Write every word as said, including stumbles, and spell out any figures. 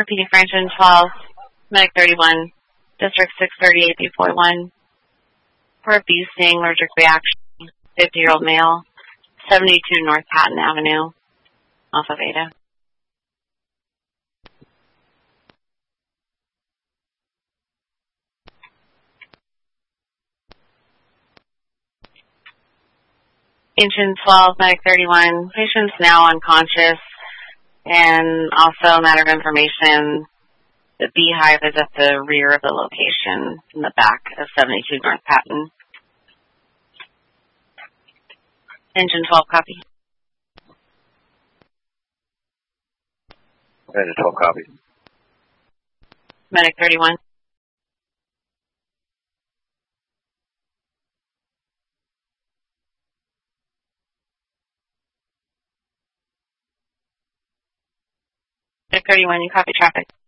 Repeating for engine twelve, Medic thirty-one, District six thirty-eight B forty-one. For a bee sting, allergic reaction, fifty-year-old male, seventy-two North Patton Avenue, Alpha Beta. Engine twelve, Medic thirty-one, patient's now unconscious, and also a matter of information, the beehive is at the rear of the location in the back of seventy-two North Patton. Engine twelve, copy. Engine twelve, copy. Medic thirty-one. Medic thirty-one, you copy traffic.